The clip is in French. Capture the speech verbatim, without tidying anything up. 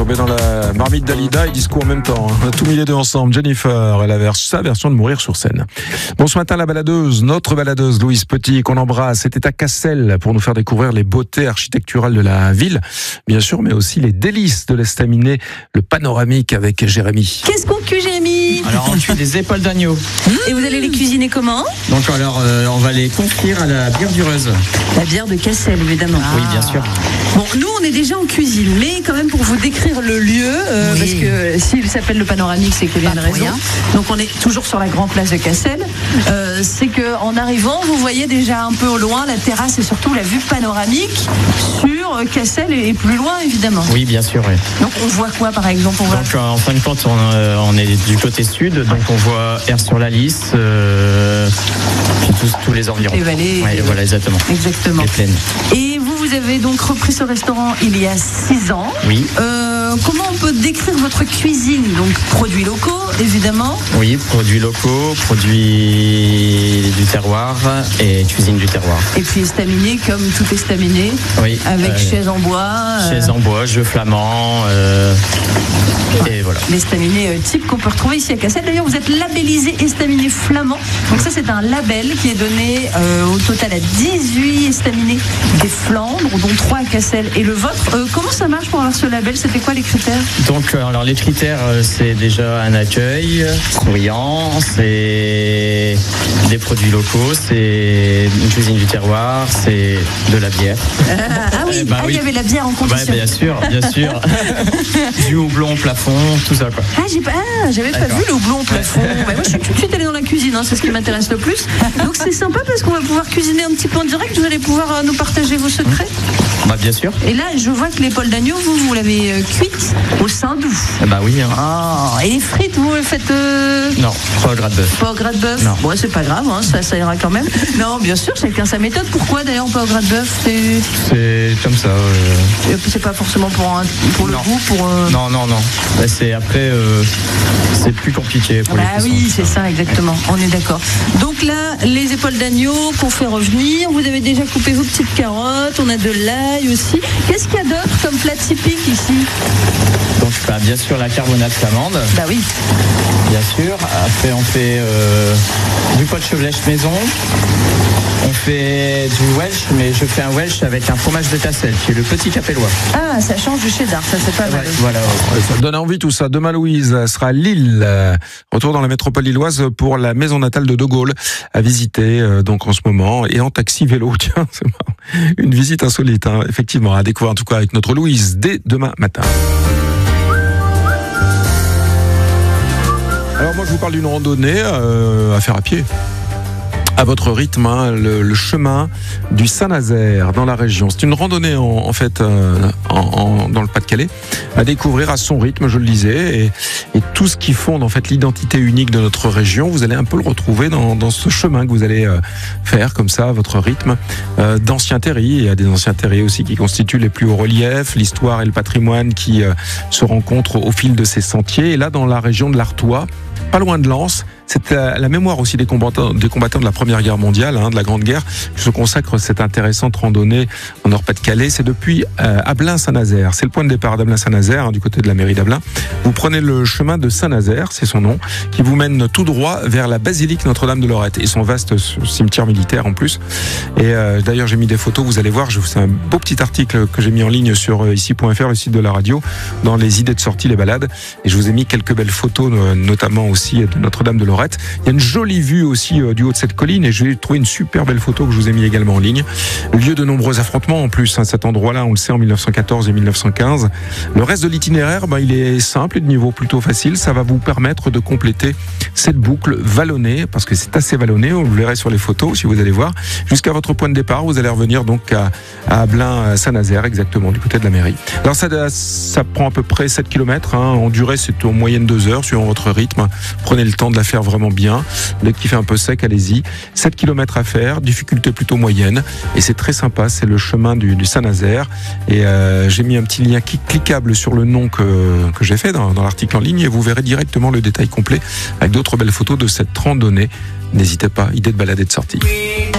tomber dans la marmite d'Alida et disco en même temps. Hein. Tout mis les deux ensemble. Jennifer, elle a sa version de Mourir sur scène. Bon, ce matin, la baladeuse, notre baladeuse, Louise Petit, qu'on embrasse, était à Cassel pour nous faire découvrir les beautés architecturales de la ville, bien sûr, mais aussi les délices de l'estaminet, le panoramique avec Jérémy. Qu'est-ce qu'on cuit, Jérémy? Alors, on cuit des épaules d'agneau. Et vous allez les cuisiner comment? Donc, alors, euh, on va les confire à la bière dureuse. La bière de Cassel, évidemment. Ah. Oui, bien sûr. Bon, nous, on est déjà en cuisine, mais quand même pour vous décrire le lieu, euh, oui. Parce que s'il s'appelle le panoramique, c'est qu'il y a une raison. Rien. Donc, on est toujours sur la grande place de Cassel. Euh, c'est qu'en arrivant, vous voyez déjà un peu au loin la terrasse et surtout la vue panoramique sur Cassel et plus loin, évidemment. Oui, bien sûr. Oui. Donc, on voit quoi, par exemple? on voit... Donc, en fin de compte, on, euh, on est du côté sud, donc on voit Air sur la Lys, euh, puis tous, tous les environs. Les vallées. Ouais, voilà, exactement. Exactement. Les plaines. Et vous, vous avez donc repris ce restaurant il y a six ans. Oui. Euh, comment on peut décrire votre cuisine? Donc, produits locaux, évidemment. Oui, produits locaux, produits du terroir et cuisine du terroir. Et puis estaminet, comme tout estaminet. Oui. Avec euh, chaise en bois. Chaise euh... en bois, jeu flamand. Euh... Et voilà. L'estaminet type qu'on peut retrouver ici à Cassel. D'ailleurs, vous êtes labellisé estaminet flamand. Donc ça, c'est un label qui est donné euh, au total à dix-huit estaminets des Flandres, dont trois à Cassel et le vôtre. Euh, comment ça marche pour avoir ce label? C'était quoi les critères? Donc, alors les critères, c'est déjà un accueil souriant, c'est des produits locaux, c'est une cuisine du terroir, c'est de la bière. Euh, ah oui, bah, ah, oui. Il y avait la bière en condition. Ouais, bien sûr, bien sûr. Du houblon plafond, tout ça quoi. Ah, j'ai pas, ah, j'avais pas vu le houblon plafond. Bah, moi, je suis tout de suite allée dans la cuisine, hein, c'est ce qui m'intéresse le plus. Donc c'est sympa parce qu'on va pouvoir cuisiner un petit peu en direct. Vous allez pouvoir euh, nous partager vos secrets. Bah bien sûr. Et là, je vois que l'épaule d'agneau, vous, vous l'avez euh, cuite au saindoux. Bah oui. Hein. Oh, et les frites, vous les faites euh... Non, pas au gras de bœuf. Pas au gras de bœuf. Non. Bon, c'est pas grave, hein, ça, ça ira quand même. Non, bien sûr, chacun sa méthode. Pourquoi d'ailleurs pas au gras de bœuf? C'est, c'est comme ça. Euh... C'est pas forcément pour, un... pour le non. goût, pour. Euh... Non, non, non. Bah, c'est après, euh... c'est plus compliqué pour bah les cuissons. Oui, c'est ça, exactement. On est d'accord. Donc là, les épaules d'agneau qu'on fait revenir. Vous avez déjà coupé vos petites carottes. On a de l'ail aussi. Qu'est-ce qu'il y a d'autre comme plat typique ici? Donc, bah, bien sûr, la carbonate flamande. Bah oui. Bien sûr. Après, on fait euh, du pot de chevelèche maison. On fait du Welsh, mais je fais un Welsh avec un fromage de Cassel, qui est le petit capellois. Ah, ça change du cheddar, ça c'est pas mal. Ouais, voilà. Ouais. Ça donne envie tout ça. Demain, Louise sera à Lille. Retour dans la métropole lilloise pour la maison natale de De Gaulle à visiter donc en ce moment et en taxi vélo. Tiens, c'est marrant. Une visite insolite, hein, effectivement, à découvrir en tout cas avec notre Louise dès demain matin. Alors moi, je vous parle d'une randonnée euh, à faire à pied. À votre rythme, hein, le, le chemin du Saint-Nazaire dans la région. C'est une randonnée en, en fait euh, en, en, dans le Pas-de-Calais à découvrir à son rythme, je le disais, et, et tout ce qui fonde en fait l'identité unique de notre région. Vous allez un peu le retrouver dans, dans ce chemin que vous allez euh, faire comme ça à votre rythme euh, d'anciens terris. Il y a des anciens terris aussi qui constituent les plus hauts reliefs, l'histoire et le patrimoine qui euh, se rencontrent au fil de ces sentiers. Et là, dans la région de l'Artois, pas loin de Lens, c'est la mémoire aussi des combattants, des combattants de la Première Guerre mondiale, hein, de la Grande Guerre, que se consacre cette intéressante randonnée en Nord-Pas-de-Calais. C'est depuis euh, Ablain-Saint-Nazaire. C'est le point de départ d'Ablain-Saint-Nazaire, hein, du côté de la mairie d'Ablain. Vous prenez le chemin de Saint-Nazaire, c'est son nom, qui vous mène tout droit vers la basilique Notre-Dame de Lorette et son vaste cimetière militaire en plus. Et euh, d'ailleurs, j'ai mis des photos, vous allez voir, c'est un beau petit article que j'ai mis en ligne sur euh, ici point f r, le site de la radio, dans les idées de sortie, les balades. Et je vous ai mis quelques belles photos, euh, notamment aussi de Notre-Dame de Lorette. Il y a une jolie vue aussi euh, du haut de cette colline et j'ai trouvé une super belle photo que je vous ai mis également en ligne. Lieu de nombreux affrontements en plus, hein, cet endroit-là, on le sait, en mille neuf cent quatorze et mille neuf cent quinze. Le reste de l'itinéraire, bah, il est simple et de niveau plutôt facile. Ça va vous permettre de compléter cette boucle vallonnée, parce que c'est assez vallonné, vous le verrez sur les photos si vous allez voir, jusqu'à votre point de départ. Vous allez revenir donc à, à Ablain-Saint-Nazaire, exactement, du côté de la mairie. Alors ça, ça prend à peu près sept kilomètres, hein. En durée, c'est en moyenne deux heures, suivant votre rythme. Prenez le temps de la faire vraiment bien. Dès qu'il fait un peu sec, allez-y. sept kilomètres à faire, difficulté plutôt moyenne. Et c'est très sympa, c'est le chemin du, du Saint-Nazaire. Et euh, j'ai mis un petit lien cliquable sur le nom que, que j'ai fait dans, dans l'article en ligne et vous verrez directement le détail complet avec d'autres belles photos de cette randonnée. N'hésitez pas, idée de balade et de sortie.